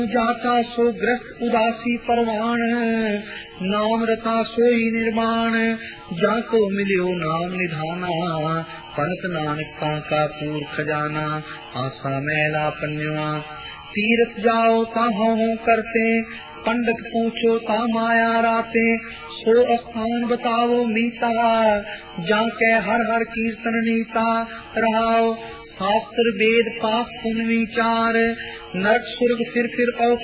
जाता सो ग्रस्त उदासी परवान, नाम रता सोई निर्माण, जाको मिलियो नाम निधाना, पंत नानक का पूर खजाना, आशा मैला पन्युआ। तीर्थ जाओ ताहो करते, पंडित पूछो ता माया राते, सो स्थान बताओ मीता, जाके हर हर कीर्तन नीता, रहाओ शास्त्र वेद पाप पुण्य विचार, नरक स्वर्ग फिर और